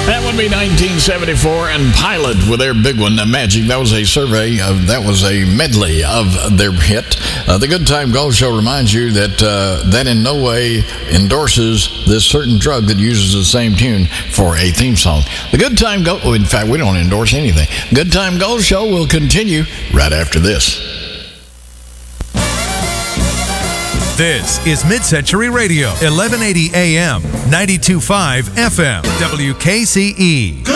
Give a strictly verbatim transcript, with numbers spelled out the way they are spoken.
That would be nineteen seventy-four, and Pilot with their big one, uh, Magic. That was a survey, of, that was a medley of their hit. Uh, the Good Time Gold Show reminds you that uh, that in no way endorses this certain drug that uses the same tune for a theme song. The Good Time Gold, oh, in fact, we don't endorse anything. Good Time Gold Show will continue right after this. This is Mid-Century Radio, eleven eighty A M, ninety-two point five F M, W K C E.